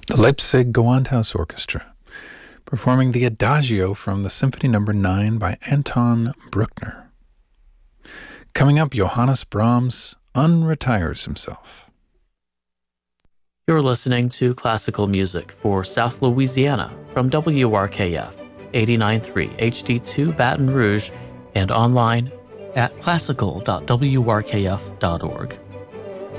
The Leipzig Gewandhaus Orchestra, performing the Adagio from the Symphony No. 9 by Anton Bruckner. Coming up, Johannes Brahms unretires himself. You're listening to classical music for South Louisiana from WRKF 89.3 HD2 Baton Rouge and online at classical.wrkf.org.